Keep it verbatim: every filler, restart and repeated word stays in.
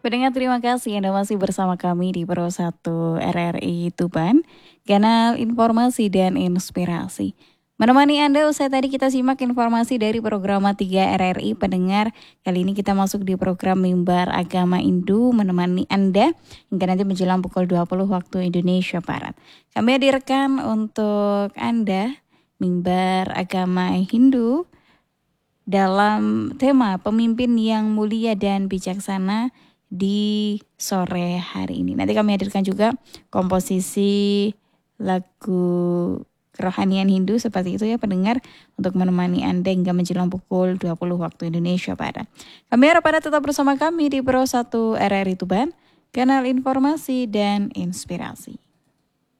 Pendengar terima kasih Anda masih bersama kami di Pro satu R R I Tuban, kanal informasi dan inspirasi. Menemani Anda usai tadi kita simak informasi dari program tiga R R I pendengar. Kali ini kita masuk di program Mimbar Agama Hindu menemani Anda hingga nanti menjelang pukul dua puluh waktu Indonesia Barat. Kami hadirkan untuk Anda Mimbar Agama Hindu dalam tema pemimpin yang mulia dan bijaksana di sore hari ini. Nanti kami hadirkan juga komposisi lagu kerohanian Hindu seperti itu ya pendengar untuk menemani Anda hingga menjelang pukul dua puluh waktu Indonesia Barat. Kami harap Anda tetap bersama kami di Pro satu R R I Tuban, kanal informasi dan inspirasi.